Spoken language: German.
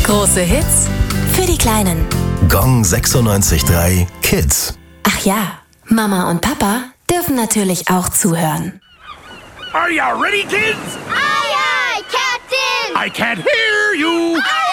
Große Hits für die Kleinen. Gong 96.3 Kids. Ach ja, Mama und Papa dürfen natürlich auch zuhören. Are you ready, kids? Aye, aye, Captain! I can't hear you. Aye,